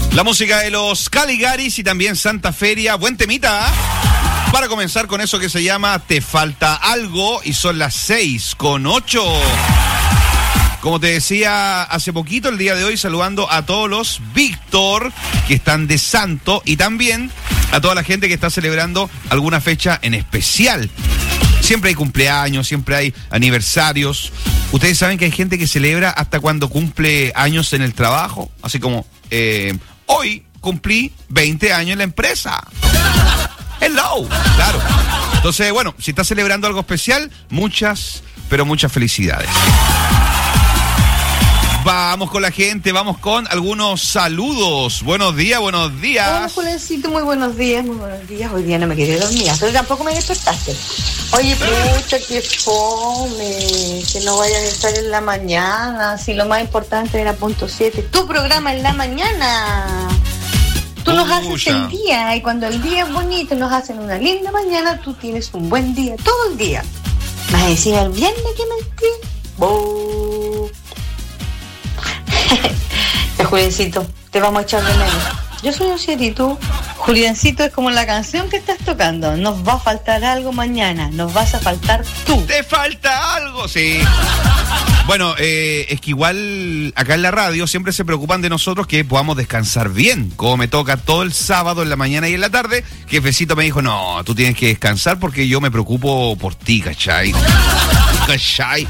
La música de los Caligaris y también Santa Feria. Buen temita, ¿eh? Para comenzar con eso que se llama Te Falta Algo, y son las 6:08. Como te decía hace poquito, el día de hoy saludando a todos los Víctor que están de santo y también a toda la gente que está celebrando alguna fecha en especial. Siempre hay cumpleaños, siempre hay aniversarios. Ustedes saben que hay gente que celebra hasta cuando cumple años en el trabajo. Así como, hoy cumplí 20 años en la empresa. Hello, claro. Entonces, bueno, si estás celebrando algo especial, muchas, pero muchas felicidades. Vamos con la gente, vamos con algunos saludos. Buenos días, buenos días. Hola, Julencito, muy buenos días, muy buenos días. Hoy día no me quedé dormida, pero tampoco me despertaste. Oye, pucha, qué fome, que no vayan a estar en la mañana, si lo más importante era punto 7. Tu programa en la mañana. Tú nos haces el día, y cuando el día es bonito, nos hacen una linda mañana, tú tienes un buen día, todo el día. Vas a decir el viernes que mentí. Juliancito, te vamos a echar de menos. Yo soy un 7 y tú, Juliancito, es como la canción que estás tocando. Nos va a faltar algo mañana, nos vas a faltar tú. ¡Te falta algo! Sí. Bueno, es que igual acá en la radio siempre se preocupan de nosotros que podamos descansar bien. Como me toca todo el sábado en la mañana y en la tarde, Jefecito me dijo, no, tú tienes que descansar porque yo me preocupo por ti, ¿cachai? ¿Cachai?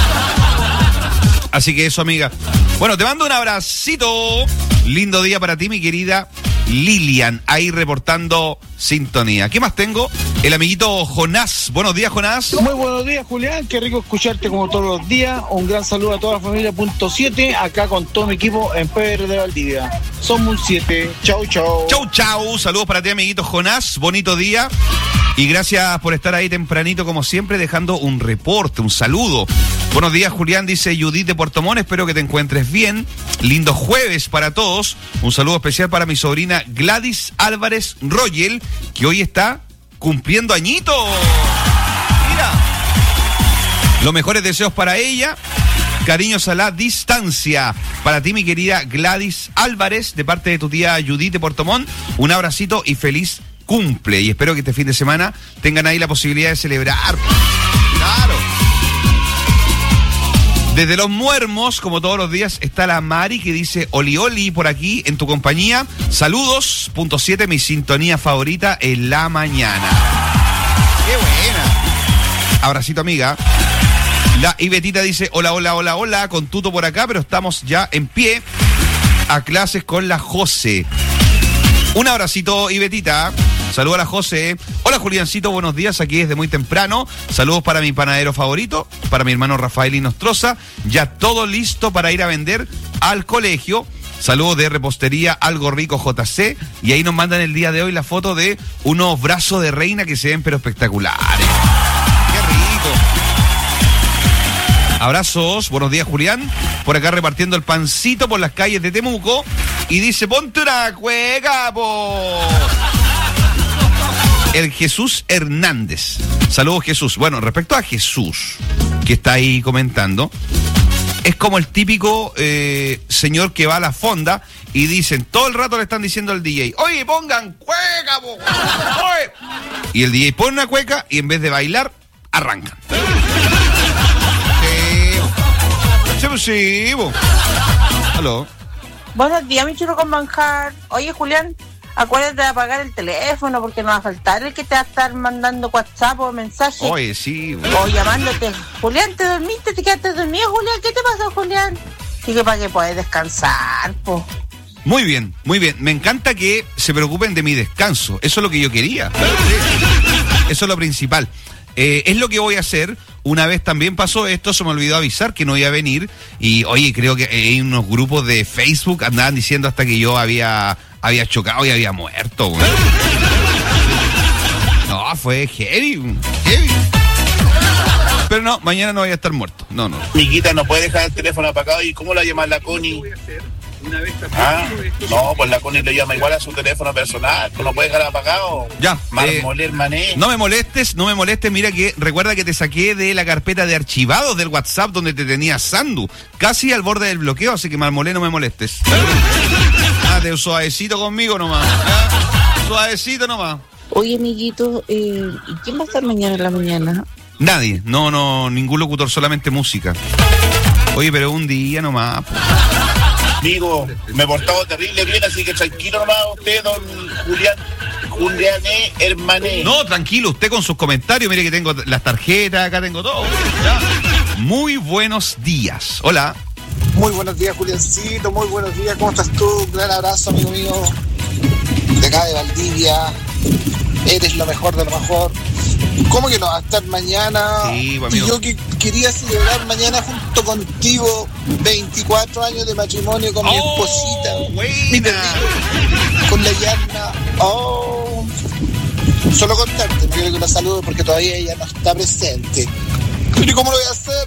Así que eso, amiga. Bueno, te mando un abracito. Lindo día para ti, mi querida Lilian, ahí reportando sintonía. ¿Qué más tengo? El amiguito Jonás. Buenos días, Jonás. Muy buenos días, Julián. Qué rico escucharte como todos los días. Un gran saludo a toda la familia punto 7, acá con todo mi equipo en PR de Valdivia. Somos un 7. Chau, chau. Chau, chau. Saludos para ti, amiguito Jonás. Bonito día. Y gracias por estar ahí tempranito, como siempre, dejando un reporte, un saludo. Buenos días, Julián, dice Judith de Puerto Montt. Espero que te encuentres bien. Lindo jueves para todos. Un saludo especial para mi sobrina Gladys Álvarez Royel, que hoy está cumpliendo añitos. Mira. Los mejores deseos para ella. Cariños a la distancia. Para ti, mi querida Gladys Álvarez, de parte de tu tía Judith de Puerto Montt. Un abracito y feliz cumple. Y espero que este fin de semana tengan ahí la posibilidad de celebrar. Claro. Desde Los Muermos, como todos los días, está la Mari que dice oli oli por aquí en tu compañía. Saludos, punto 7, mi sintonía favorita en la mañana. ¡Qué buena! Abracito, amiga. La Ibetita dice hola, hola, hola, hola, con Tuto por acá, pero estamos ya en pie a clases con la José. Un abracito, Ibetita. Saludos a la José. Hola, Juliancito, buenos días, aquí desde muy temprano. Saludos para mi panadero favorito, para mi hermano Rafael Inostroza. Ya todo listo para ir a vender al colegio. Saludos de Repostería Algo Rico JC. Y ahí nos mandan el día de hoy la foto de unos brazos de reina que se ven pero espectaculares. ¡Qué rico! Abrazos, buenos días, Julián. Por acá repartiendo el pancito por las calles de Temuco. Y dice, ponte una cueca, po. El Jesús Hernández. Saludos, Jesús. Bueno, respecto a Jesús, que está ahí comentando, es como el típico señor que va a la fonda y dicen, todo el rato le están diciendo al DJ, oye, pongan cueca, po. Oye. Y el DJ pone una cueca y en vez de bailar, arrancan. Sí, po. Aló. Buenos días, mi chulo con manjar. Oye, Julián, acuérdate de apagar el teléfono porque no va a faltar el que te va a estar mandando WhatsApp o mensajes. Oye, sí. O llamándote. Julián, ¿te dormiste? ¿Te quedaste dormido, Julián? ¿Qué te pasó, Julián? Y que para que puedas descansar, po. Muy bien, muy bien. Me encanta que se preocupen de mi descanso. Eso es lo que yo quería. Eso es lo principal. Es lo que voy a hacer. Una vez también pasó esto, se me olvidó avisar que no iba a venir. Y oye, creo que hay unos grupos de Facebook andaban diciendo hasta que yo había chocado y había muerto, güey. No, fue heavy. Pero no, mañana no voy a estar muerto. No. Miquita, no puede dejar el teléfono apagado. ¿Y cómo la llama la Connie? No, pues la Connie le llama igual a su teléfono personal, que no puede dejar apagado. Ya. Marmoler Mané. No me molestes, mira que recuerda que te saqué de la carpeta de archivados del WhatsApp donde te tenía Sandu, casi al borde del bloqueo, así que Marmolé, no me molestes. De suavecito conmigo nomás. Suavecito nomás. Oye, amiguito, ¿y quién va a estar mañana en la mañana? Nadie, no, ningún locutor, solamente música. Oye, pero un día nomás. Amigo, me he portado terrible bien, así que tranquilo nomás usted, don Juliané Hermané. No, tranquilo, usted con sus comentarios, mire que tengo las tarjetas, acá tengo todo. Ya. Muy buenos días. Hola. Muy buenos días, Juliancito, muy buenos días, ¿cómo estás tú? Un gran abrazo, amigo mío, de acá de Valdivia. Eres lo mejor de lo mejor. ¿Cómo que no va a estar mañana? Sí, pues, y amigo. yo que quería celebrar mañana junto contigo 24 años de matrimonio con mi esposita, mi perrito, con la Yarna. Solo contarte, no quiero que la salude porque todavía ella no está presente. ¿Y cómo lo voy a hacer?